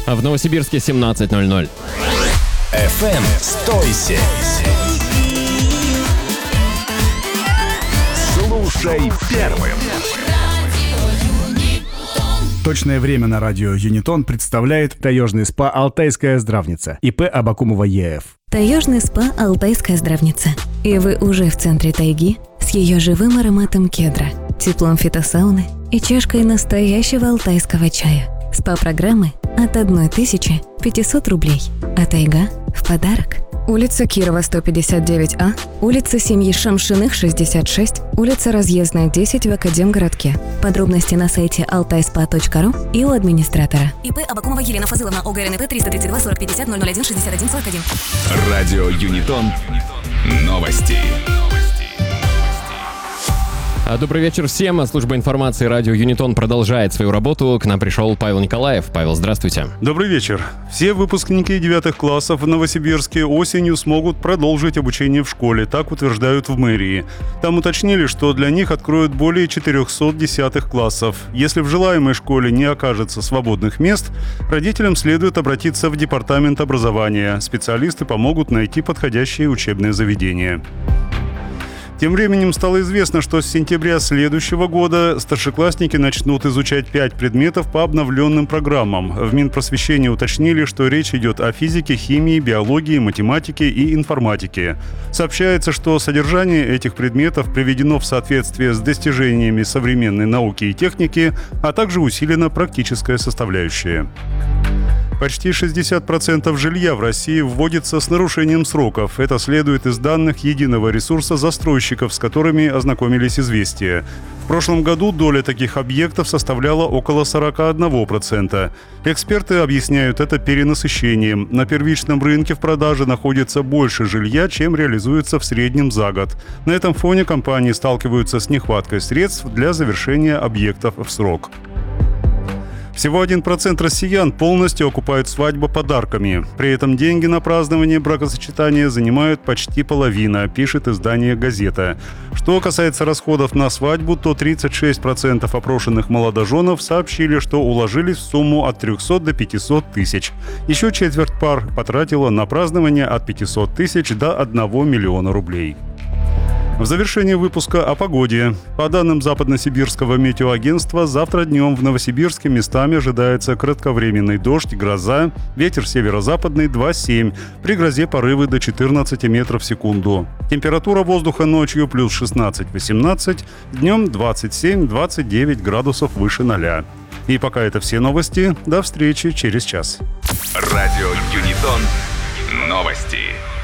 А в Новосибирске 17:00. FM 107. Слушай первым. Точное время на радио Юнитон представляет таежный СПА «Алтайская здравница» ИП Абакумова ЕФ. Таежный СПА «Алтайская здравница». И вы уже в центре тайги с ее живым ароматом кедра, теплом фитосауны и чашкой настоящего алтайского чая. СПА-программы от 1500 рублей, а тайга в подарок. Улица Кирова, 159А, улица семьи Шамшиных, 66, улица Разъездная, 10 в Академгородке. Подробности на сайте altaispa.ru и у администратора. ИП Абакумова Елена Фазыловна, ОГРНП 332 40 50 001 61 41. Радио Юнитон. Новости. Добрый вечер всем. Служба информации радио Юнитон продолжает свою работу. К нам пришел Павел Николаев. Павел, здравствуйте. Добрый вечер. Все выпускники 9 классов в Новосибирске осенью смогут продолжить обучение в школе, так утверждают в мэрии. Там уточнили, что для них откроют более 400 10 классов. Если в желаемой школе не окажется свободных мест, родителям следует обратиться в департамент образования. Специалисты помогут найти подходящее учебное заведение. Тем временем стало известно, что с сентября следующего года старшеклассники начнут изучать 5 предметов по обновленным программам. В Минпросвещении уточнили, что речь идет о физике, химии, биологии, математике и информатике. Сообщается, что содержание этих предметов приведено в соответствие с достижениями современной науки и техники, а также усилена практическая составляющая. Почти 60% жилья в России вводится с нарушением сроков. Это следует из данных единого ресурса застройщиков, с которыми ознакомились «Известия». В прошлом году доля таких объектов составляла около 41%. Эксперты объясняют это перенасыщением. На первичном рынке в продаже находится больше жилья, чем реализуется в среднем за год. На этом фоне компании сталкиваются с нехваткой средств для завершения объектов в срок. Всего 1% россиян полностью окупают свадьбу подарками. При этом деньги на празднование бракосочетания занимают почти половина, пишет издание «Газета». Что касается расходов на свадьбу, то 36% опрошенных молодоженов сообщили, что уложились в сумму от 300 до 500 тысяч. Еще четверть пар потратила на празднование от 500 тысяч до 1 миллиона рублей. В завершении выпуска о погоде. По данным Западно-Сибирского метеоагентства, завтра днем в Новосибирске местами ожидается кратковременный дождь, гроза, ветер северо-западный 2,7, при грозе порывы до 14 метров в секунду. Температура воздуха ночью плюс 16-18, днем 27-29 градусов выше 0. И пока это все новости. До встречи через час. Радио Юнитон. Новости.